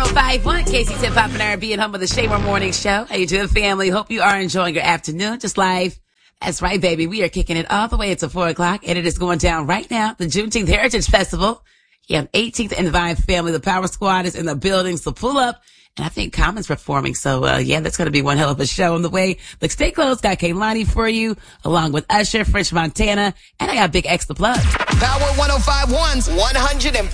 105.1 KC Tip Pop and R&B and home of the Shamer Morning Show. How you doing, family? Hope you are enjoying your afternoon. Just live. That's right, baby. We are kicking it all the way until 4 o'clock, and it is going down right now. The Juneteenth Heritage Festival. Yeah, 18th and Divine family. The Power Squad is in the building, so pull up. And I think Common's performing. So, that's going to be one hell of a show on the way. Look, stay close. Got Kaylani for you, along with Usher, French Montana, and I got Big X the Plug. Power 105.1's 100